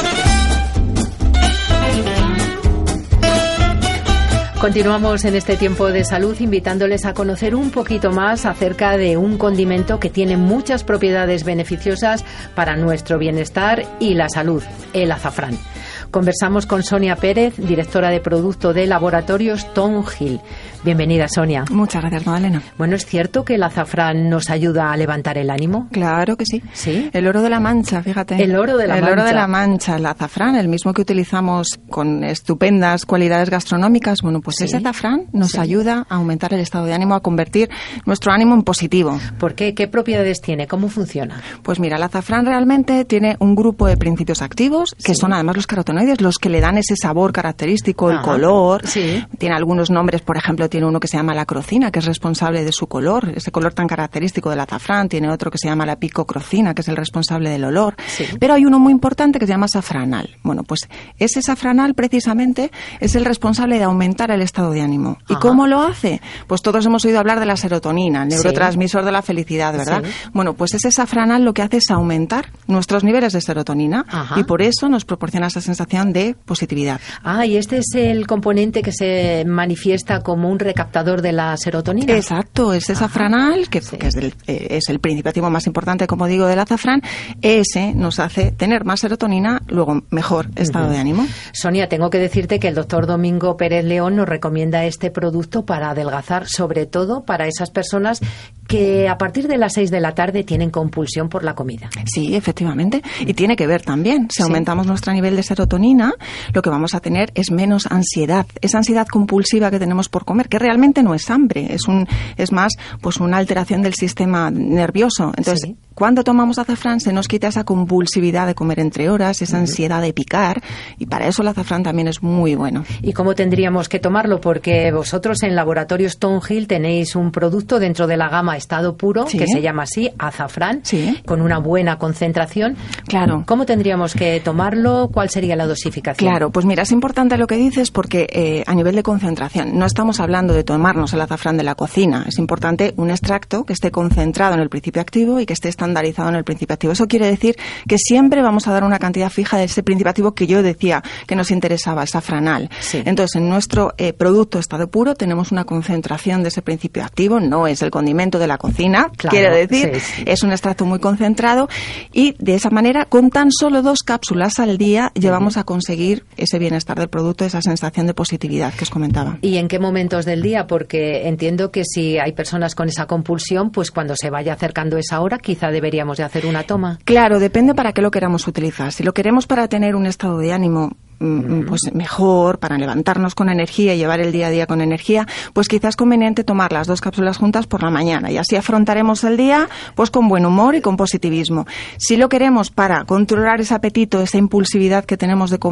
I: Continuamos en este tiempo de salud invitándoles a conocer un poquito más acerca de un condimento que tiene muchas propiedades beneficiosas para nuestro bienestar y la salud, el azafrán. Conversamos con Sonia Pérez, directora de producto de Laboratorios Stonehill. Bienvenida, Sonia.
K: Muchas gracias, Magdalena.
I: Bueno, ¿es cierto que el azafrán nos ayuda a levantar el ánimo?
K: Claro que sí.
I: ¿Sí?
K: El oro de la Mancha, fíjate.
I: El oro de la
K: el
I: Mancha.
K: El oro de la Mancha, el azafrán, el mismo que utilizamos con estupendas cualidades gastronómicas. Bueno, pues ¿sí? Ese azafrán nos sí. ayuda a aumentar el estado de ánimo, a convertir nuestro ánimo en positivo.
I: ¿Por qué? ¿Qué propiedades tiene? ¿Cómo funciona?
K: Pues mira, el azafrán realmente tiene un grupo de principios activos, que sí. son además los carotenoides, los que le dan ese sabor característico, Ajá. el color.
I: Sí.
K: Tiene algunos nombres, por ejemplo, tiene uno que se llama la crocina, que es responsable de su color, ese color tan característico del azafrán. Tiene otro que se llama la picocrocina, que es el responsable del olor.
I: Sí.
K: Pero hay uno muy importante que se llama safranal. Bueno, pues ese safranal precisamente es el responsable de aumentar el estado de ánimo. ¿Y
I: Ajá.
K: cómo lo hace? Pues todos hemos oído hablar de la serotonina, el neurotransmisor sí. de la felicidad, ¿verdad?
I: Sí.
K: Bueno, pues ese safranal lo que hace es aumentar nuestros niveles de serotonina
I: Ajá.
K: y por eso nos proporciona esa sensación de positividad.
I: Ah, y este es el componente que se manifiesta como un recaptador de la serotonina.
K: Exacto, ese safranal, que, sí. que es, el, eh, es el principio activo más importante, como digo, del azafrán, ese nos hace tener más serotonina, luego mejor estado uh-huh. de ánimo.
I: Sonia, tengo que decirte que el doctor Domingo Pérez León nos recomienda este producto para adelgazar, sobre todo para esas personas que a partir de las seis de la tarde tienen compulsión por la comida.
K: Sí, efectivamente, y tiene que ver también. Si
I: sí.
K: aumentamos nuestro nivel de serotonina, lo que vamos a tener es menos ansiedad, esa ansiedad compulsiva que tenemos por comer, que realmente no es hambre, es un es más pues una alteración del sistema nervioso. Entonces, sí. cuando tomamos azafrán se nos quita esa compulsividad de comer entre horas, esa ansiedad de picar, y para eso el azafrán también es muy bueno.
I: ¿Y cómo tendríamos que tomarlo? Porque vosotros en Laboratorios Stonehill tenéis un producto dentro de la gama estado puro, sí. que se llama así, azafrán,
K: sí.
I: con una buena concentración.
K: Claro.
I: ¿Cómo tendríamos que tomarlo? ¿Cuál sería la dosificación?
K: Claro, pues mira, es importante lo que dices porque eh, a nivel de concentración no estamos hablando de tomarnos el azafrán de la cocina. Es importante un extracto que esté concentrado en el principio activo y que esté estandarizado en el principio activo. Eso quiere decir que siempre vamos a dar una cantidad fija de ese principio activo que yo decía que nos interesaba, el safranal.
I: Sí.
K: Entonces, en nuestro eh, producto estado puro tenemos una concentración de ese principio activo. No es el condimento de la cocina,
I: claro,
K: quiere decir,
I: sí, sí.
K: es un extracto muy concentrado y de esa manera, con tan solo dos cápsulas al día, llevamos uh-huh. a conseguir ese bienestar del producto, esa sensación de positividad que os comentaba.
I: ¿Y en qué momentos del día? Porque entiendo que si hay personas con esa compulsión, pues cuando se vaya acercando esa hora, quizá deberíamos de hacer una toma.
K: Claro, depende para qué lo queramos utilizar. Si lo queremos para tener un estado de ánimo pues mejor, para levantarnos con energía y llevar el día a día con energía, pues quizás es conveniente tomar las dos cápsulas juntas por la mañana y así afrontaremos el día pues con buen humor y con positivismo. Si lo queremos para controlar ese apetito, esa impulsividad que tenemos de comer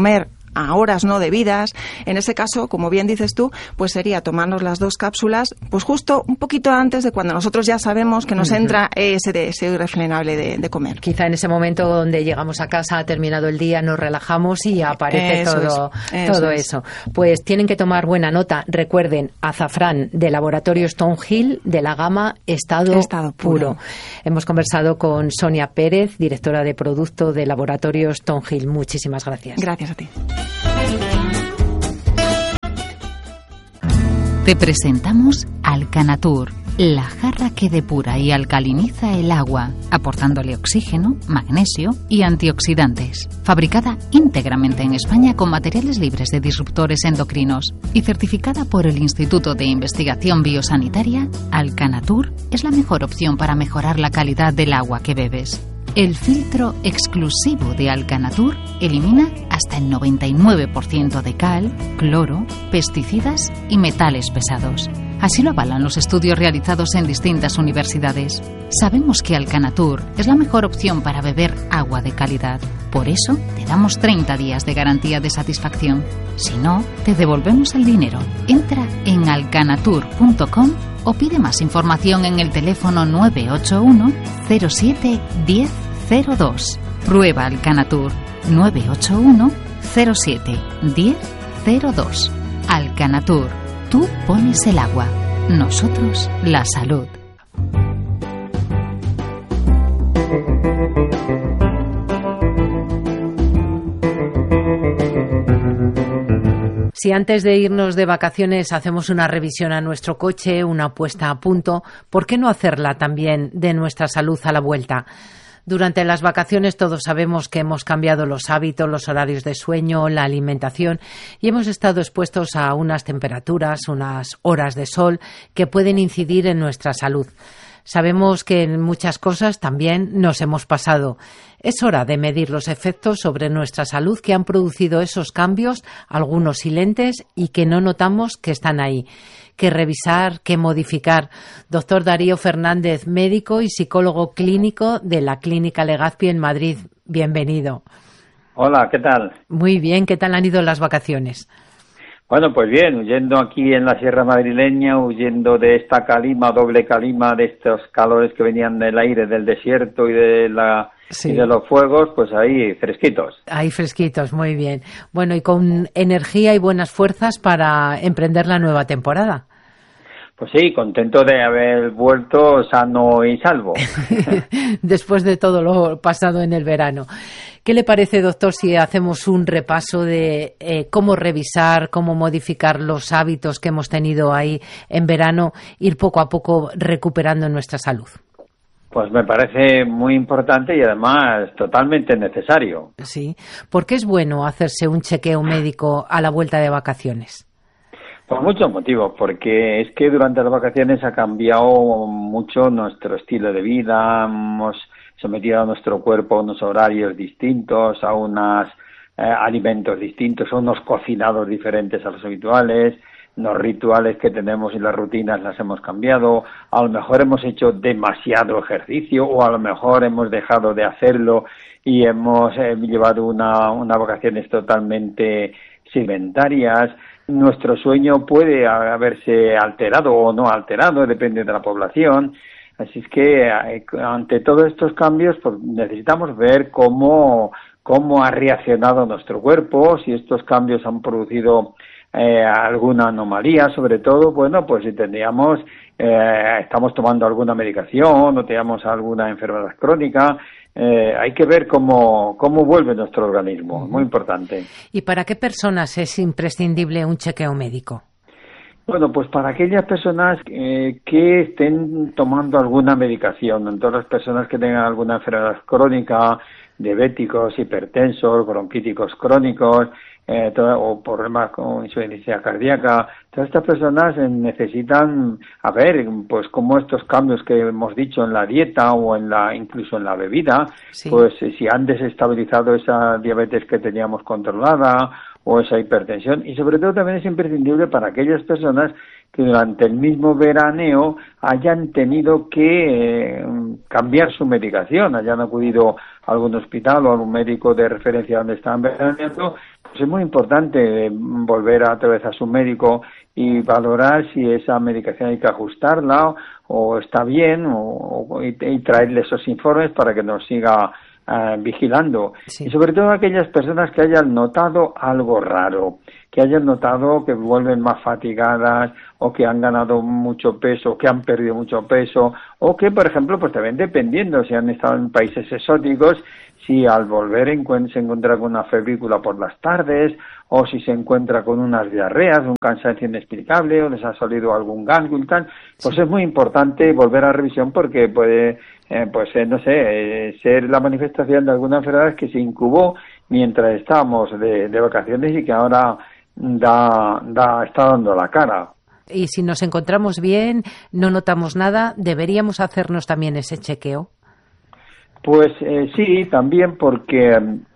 K: a horas no debidas. En ese caso, como bien dices tú, pues sería tomarnos las dos cápsulas, pues justo un poquito antes de cuando nosotros ya sabemos que nos entra ese deseo irrefrenable de, de comer.
I: Quizá en ese momento donde llegamos a casa, ha terminado el día, nos relajamos y aparece
K: Eso
I: todo,
K: es,
I: todo
K: eso
I: eso. Pues tienen que tomar buena nota. Recuerden, azafrán de Laboratorio Stonehill de la gama Estado,
K: Estado puro.
I: puro. Hemos conversado con Sonia Pérez, directora de producto de Laboratorio Stonehill. Muchísimas gracias.
K: Gracias a ti.
C: Te presentamos Alcanatur, la jarra que depura y alcaliniza el agua, aportándole oxígeno, magnesio y antioxidantes. Fabricada íntegramente en España con materiales libres de disruptores endocrinos y certificada por el Instituto de Investigación Biosanitaria, Alcanatur es la mejor opción para mejorar la calidad del agua que bebes. El filtro exclusivo de Alcanatur elimina hasta el noventa y nueve por ciento de cal, cloro, pesticidas y metales pesados. Así lo avalan los estudios realizados en distintas universidades. Sabemos que Alcanatur es la mejor opción para beber agua de calidad. Por eso te damos treinta días de garantía de satisfacción. Si no, te devolvemos el dinero. Entra en alcanatur punto com o pide más información en el teléfono nueve ocho uno cero siete diez cero dos. Prueba Alcanatur nueve ocho uno cero siete diez cero dos. Alcanatur. Tú pones el agua, nosotros la salud.
I: Si antes de irnos de vacaciones hacemos una revisión a nuestro coche, una puesta a punto, ¿por qué no hacerla también de nuestra salud a la vuelta? Durante las vacaciones todos sabemos que hemos cambiado los hábitos, los horarios de sueño, la alimentación y hemos estado expuestos a unas temperaturas, unas horas de sol que pueden incidir en nuestra salud. Sabemos que en muchas cosas también nos hemos pasado. Es hora de medir los efectos sobre nuestra salud que han producido esos cambios, algunos silentes y que no notamos que están ahí. Que revisar, que modificar. Doctor Darío Fernández, médico y psicólogo clínico de la Clínica Legazpi en Madrid. Bienvenido.
L: Hola, ¿qué tal?
I: Muy bien, ¿qué tal han ido las vacaciones?
L: Bueno, pues bien, huyendo aquí en la Sierra Madrileña, huyendo de esta calima, doble calima, de estos calores que venían del aire, del desierto y de la sí. y de los fuegos, pues ahí fresquitos.
I: Ahí fresquitos, muy bien. Bueno, y con energía y buenas fuerzas para emprender la nueva temporada.
L: Pues sí, contento de haber vuelto sano y salvo.
I: Después de todo lo pasado en el verano. ¿Qué le parece, doctor, si hacemos un repaso de eh, cómo revisar, cómo modificar los hábitos que hemos tenido ahí en verano, ir poco a poco recuperando nuestra salud?
L: Pues me parece muy importante y además totalmente necesario.
I: Sí. ¿Por qué es bueno hacerse un chequeo médico a la vuelta de vacaciones?
L: Por muchos motivos, porque es que durante las vacaciones ha cambiado mucho nuestro estilo de vida, hemos sometido a nuestro cuerpo a unos horarios distintos, a unos eh, alimentos distintos, a unos cocinados diferentes a los habituales, los rituales que tenemos y las rutinas las hemos cambiado, a lo mejor hemos hecho demasiado ejercicio o a lo mejor hemos dejado de hacerlo y hemos eh, llevado una, unas vacaciones totalmente sedentarias. Nuestro sueño puede haberse alterado o no alterado, depende de la población. Así es que ante todos estos cambios pues necesitamos ver cómo, cómo ha reaccionado nuestro cuerpo, si estos cambios han producido eh, alguna anomalía, sobre todo, bueno, pues si tendríamos, eh, estamos tomando alguna medicación o tenemos alguna enfermedad crónica. Eh, hay que ver cómo, cómo vuelve nuestro organismo, muy importante.
I: ¿Y para qué personas es imprescindible un chequeo médico?
L: Bueno, pues para aquellas personas eh, que estén tomando alguna medicación, todas las personas que tengan alguna enfermedad crónica, diabéticos, hipertensos, bronquíticos crónicos, eh, todo, o problemas con insuficiencia cardíaca, todas estas personas eh, necesitan a ver pues cómo estos cambios que hemos dicho en la dieta o en la incluso en la bebida, sí. pues eh, si han desestabilizado esa diabetes que teníamos controlada o esa hipertensión, y sobre todo también es imprescindible para aquellas personas que durante el mismo veraneo hayan tenido que eh, cambiar su medicación, hayan acudido a algún hospital o a algún médico de referencia donde estaban veraneando, Es muy importante volver otra vez a su médico y valorar si esa medicación hay que ajustarla o está bien o, o y, y traerle esos informes para que nos siga uh, vigilando. Sí. Y sobre todo aquellas personas que hayan notado algo raro, que hayan notado que vuelven más fatigadas o que han ganado mucho peso, que han perdido mucho peso o que, por ejemplo, pues también dependiendo si han estado en países exóticos, si al volver se encuentra con una febrícula por las tardes o si se encuentra con unas diarreas, un cansancio inexplicable o les ha salido algún ganglio y tal, pues sí. Es muy importante volver a revisión porque puede, eh, pues eh, no sé, eh, ser la manifestación de alguna enfermedad que se incubó mientras estábamos de, de vacaciones y que ahora da, da, está dando la cara.
I: Y si nos encontramos bien, no notamos nada, ¿deberíamos hacernos también ese chequeo?
L: Pues eh, sí, también porque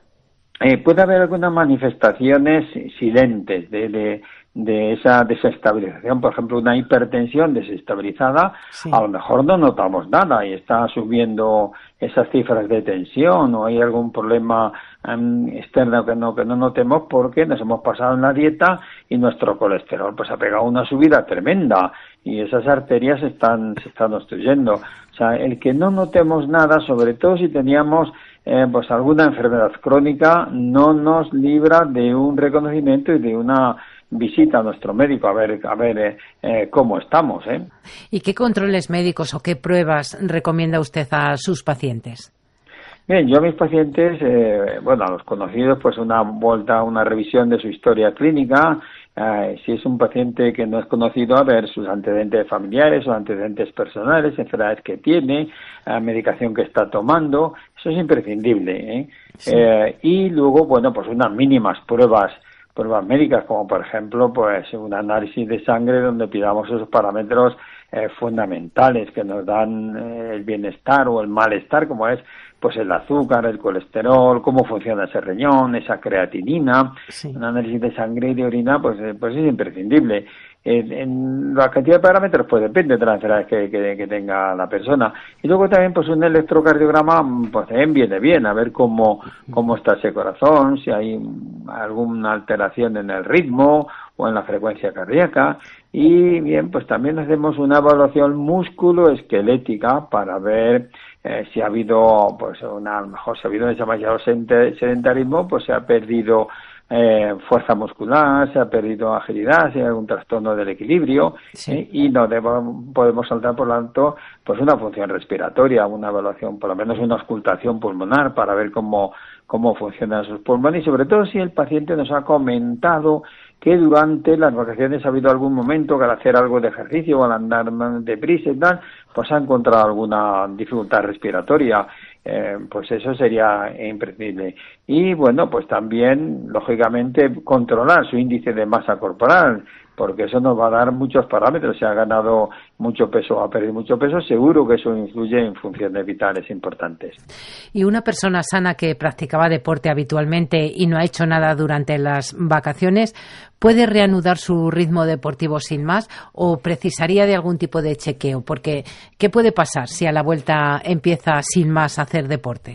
L: eh, puede haber algunas manifestaciones silentes de, de, de esa desestabilización. Por ejemplo, una hipertensión desestabilizada, sí. A lo mejor no notamos nada y está subiendo esas cifras de tensión o hay algún problema um, externo que no, que no notemos porque nos hemos pasado en la dieta y nuestro colesterol pues ha pegado una subida tremenda y esas arterias están, se están obstruyendo. O sea, el que no notemos nada, sobre todo si teníamos eh, pues alguna enfermedad crónica, no nos libra de un reconocimiento y de una visita a nuestro médico a ver a ver eh, eh, cómo estamos. ¿eh?
I: ¿Y qué controles médicos o qué pruebas recomienda usted a sus pacientes?
L: Bien, yo a mis pacientes, eh, bueno, a los conocidos, pues una vuelta, una revisión de su historia clínica. Eh, si es un paciente que no es conocido, a ver sus antecedentes familiares o antecedentes personales, enfermedades que tiene, eh, medicación que está tomando, eso es imprescindible. ¿eh? Sí. Eh, y luego, bueno, pues unas mínimas pruebas pruebas médicas, como por ejemplo, pues un análisis de sangre donde pidamos esos parámetros eh, fundamentales que nos dan eh, el bienestar o el malestar, como es pues el azúcar, el colesterol, cómo funciona ese riñón, esa creatinina. Sí. Un análisis de sangre y de orina, pues, pues es imprescindible. En, en la cantidad de parámetros, pues depende de la enfermedad que, que, que tenga la persona. Y luego también, pues un electrocardiograma, pues también viene bien, a ver cómo, cómo está ese corazón, si hay alguna alteración en el ritmo o en la frecuencia cardíaca. Y bien, pues también hacemos una evaluación músculo-esquelética para ver eh, si ha habido, pues una, a lo mejor si ha habido demasiado sedentarismo, pues se ha perdido Eh, fuerza muscular, se ha perdido agilidad, si hay algún trastorno del equilibrio, sí. eh, y no debo, podemos saltar por lo tanto pues una función respiratoria, una evaluación, por lo menos una auscultación pulmonar para ver cómo, cómo funcionan sus pulmones y sobre todo si el paciente nos ha comentado que durante las vacaciones ha habido algún momento que al hacer algo de ejercicio o al andar deprisa y tal, pues ha encontrado alguna dificultad respiratoria. Eh, pues eso sería imprescindible. Y bueno, pues también, lógicamente, controlar su índice de masa corporal, porque eso nos va a dar muchos parámetros. Si ha ganado mucho peso o ha perdido mucho peso, seguro que eso influye en funciones vitales importantes.
I: ¿Y una persona sana que practicaba deporte habitualmente y no ha hecho nada durante las vacaciones, puede reanudar su ritmo deportivo sin más o precisaría de algún tipo de chequeo? Porque, ¿qué puede pasar si a la vuelta empieza sin más a hacer deporte?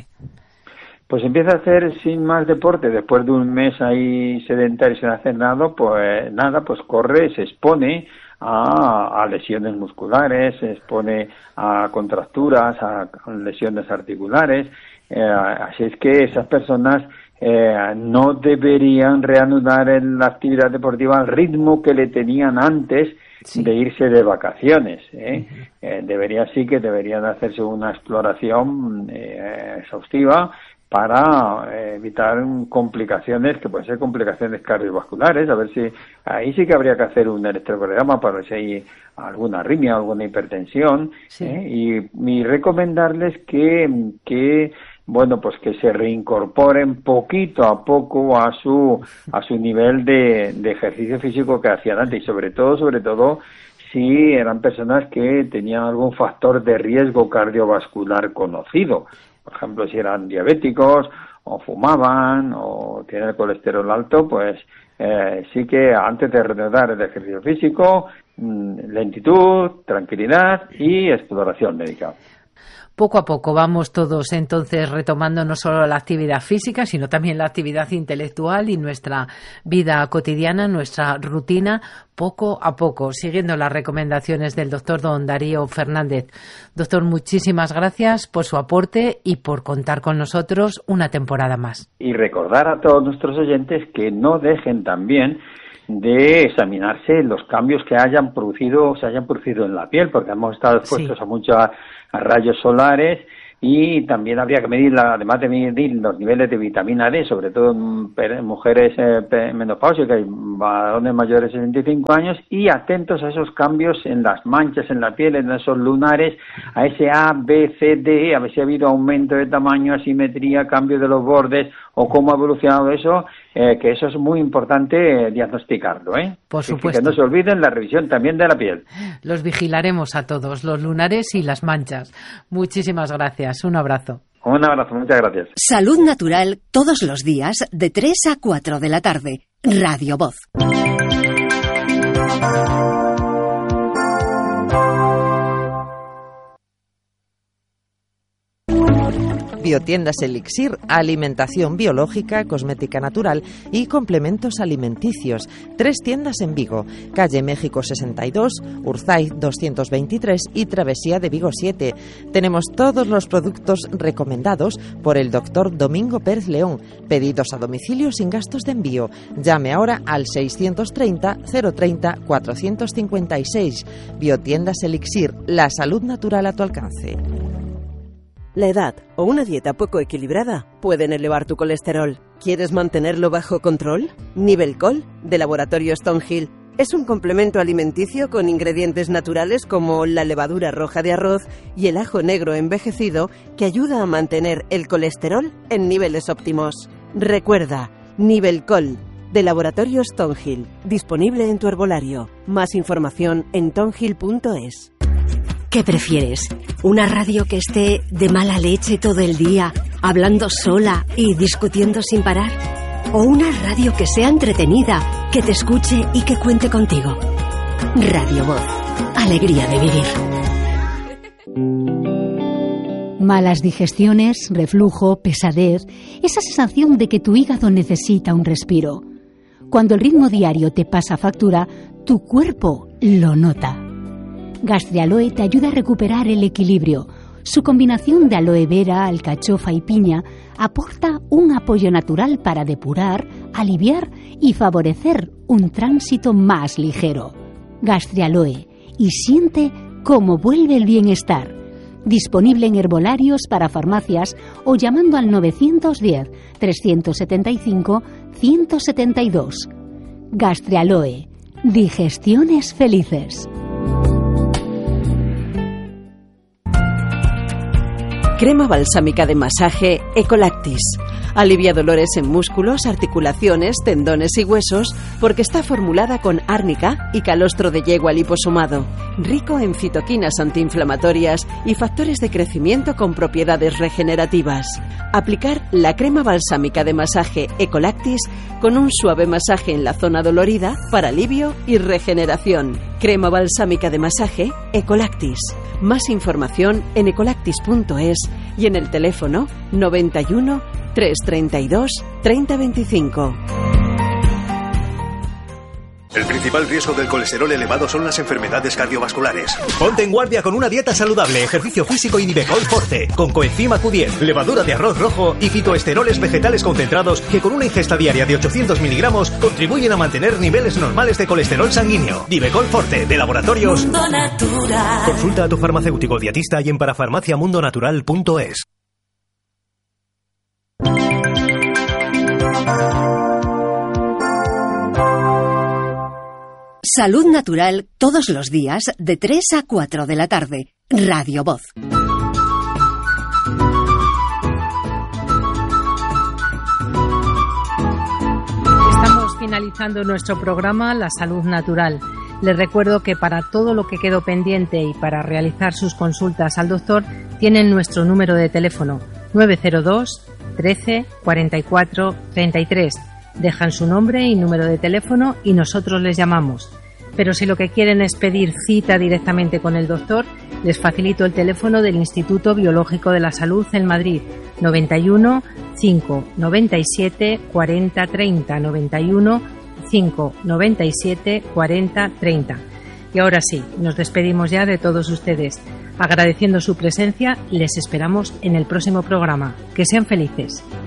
L: Pues empieza a hacer sin más deporte después de un mes ahí sedentario sin hacer nada, pues nada, pues corre, se expone a, a lesiones musculares, se expone a contracturas, a lesiones articulares, eh, así es que esas personas eh, no deberían reanudar en la actividad deportiva al ritmo que le tenían antes sí. de irse de vacaciones. ¿eh? Uh-huh. Eh, debería sí que deberían hacerse una exploración eh, exhaustiva para eh, evitar complicaciones, que pueden ser complicaciones cardiovasculares, a ver si ahí sí que habría que hacer un electrocardiograma para ver si hay alguna arritmia, alguna hipertensión, sí. ¿eh? y, y recomendarles que, que bueno, pues que se reincorporen poquito a poco a su a su nivel de, de ejercicio físico que hacían antes y sobre todo, sobre todo si eran personas que tenían algún factor de riesgo cardiovascular conocido. Por ejemplo, si eran diabéticos o fumaban o tienen el colesterol alto, pues eh, sí que antes de reanudar el ejercicio físico, mmm, lentitud, tranquilidad y exploración médica.
I: Poco a poco vamos todos entonces retomando no solo la actividad física, sino también la actividad intelectual y nuestra vida cotidiana, nuestra rutina, poco a poco, siguiendo las recomendaciones del doctor don Darío Fernández. Doctor, muchísimas gracias por su aporte y por contar con nosotros una temporada más.
L: Y recordar a todos nuestros oyentes que no dejen también de examinarse los cambios que hayan producido se hayan producido en la piel, porque hemos estado expuestos sí. a muchos a rayos solares, y también habría que medir, la, además de medir los niveles de vitamina D, sobre todo en mujeres eh, menopáusicas y varones mayores de sesenta y cinco años, y atentos a esos cambios en las manchas en la piel, en esos lunares, a ese A, B, C, D, a ver si ha habido aumento de tamaño, asimetría, cambio de los bordes, o cómo ha evolucionado eso, eh, que eso es muy importante eh, diagnosticarlo, ¿eh?
I: Por supuesto.
L: Que no se olviden la revisión también de la piel.
I: Los vigilaremos a todos, los lunares y las manchas. Muchísimas gracias. Un abrazo.
L: Un abrazo, muchas gracias.
J: Salud Natural todos los días de tres a cuatro de la tarde. Radio Voz.
F: Biotiendas Elixir, alimentación biológica, cosmética natural y complementos alimenticios. Tres tiendas en Vigo, calle México sesenta y dos, Urzaiz doscientos veintitrés y Travesía de Vigo siete. Tenemos todos los productos recomendados por el doctor Domingo Pérez León. Pedidos a domicilio sin gastos de envío. Llame ahora al seiscientos treinta, cero treinta, cuatrocientos cincuenta y seis. Biotiendas Elixir, la salud natural a tu alcance.
D: La edad o una dieta poco equilibrada pueden elevar tu colesterol. ¿Quieres mantenerlo bajo control? Nivelcol, de Laboratorio Stonehill, es un complemento alimenticio con ingredientes naturales como la levadura roja de arroz y el ajo negro envejecido que ayuda a mantener el colesterol en niveles óptimos. Recuerda, Nivelcol, de Laboratorio Stonehill, disponible en tu herbolario. Más información en tonhill punto es.
J: ¿Qué prefieres? ¿Una radio que esté de mala leche todo el día, hablando sola y discutiendo sin parar? ¿O una radio que sea entretenida, que te escuche y que cuente contigo? Radio Voz. Alegría de vivir.
C: Malas digestiones, reflujo, pesadez, esa sensación de que tu hígado necesita un respiro. Cuando el ritmo diario te pasa factura, tu cuerpo lo nota. Gastrialoe te ayuda a recuperar el equilibrio. Su combinación de aloe vera, alcachofa y piña aporta un apoyo natural para depurar, aliviar y favorecer un tránsito más ligero. Gastrialoe, y siente cómo vuelve el bienestar. Disponible en herbolarios para farmacias o llamando al novecientos diez, trescientos setenta y cinco, ciento setenta y dos. Gastrialoe, digestiones felices.
D: Crema balsámica de masaje Ecolactis. Alivia dolores en músculos, articulaciones, tendones y huesos porque está formulada con árnica y calostro de yegua liposomado, rico en citoquinas antiinflamatorias y factores de crecimiento con propiedades regenerativas. Aplicar la crema balsámica de masaje Ecolactis con un suave masaje en la zona dolorida para alivio y regeneración. Crema balsámica de masaje Ecolactis. Más información en ecolactis punto es y en el teléfono noventa y uno, trescientos treinta y dos, treinta veinticinco.
M: El principal riesgo del colesterol elevado son las enfermedades cardiovasculares.
N: Ponte en guardia con una dieta saludable, ejercicio físico y Nivecol Forte, con coenzima Q diez, levadura de arroz rojo y fitoesteroles vegetales concentrados que con una ingesta diaria de ochocientos miligramos contribuyen a mantener niveles normales de colesterol sanguíneo. Nivecol Forte, de Laboratorios Mundo Natural. Consulta a tu farmacéutico dietista y en parafarmaciamundonatural punto es.
J: Salud Natural todos los días de tres a cuatro de la tarde. Radio Voz.
I: Estamos finalizando nuestro programa La Salud Natural. Les recuerdo que para todo lo que quedó pendiente y para realizar sus consultas al doctor tienen nuestro número de teléfono nueve cero dos, trece, cuarenta y cuatro, treinta y tres. Dejan su nombre y número de teléfono y nosotros les llamamos. Pero si lo que quieren es pedir cita directamente con el doctor, Les facilito el teléfono del Instituto Biológico de la Salud en Madrid, noventa y uno, cinco, noventa y siete, cuarenta, treinta, noventa y uno, cinco, noventa y siete, cuarenta, treinta. Y ahora sí, nos despedimos ya de todos ustedes. Agradeciendo su presencia, les esperamos en el próximo programa. Que sean felices.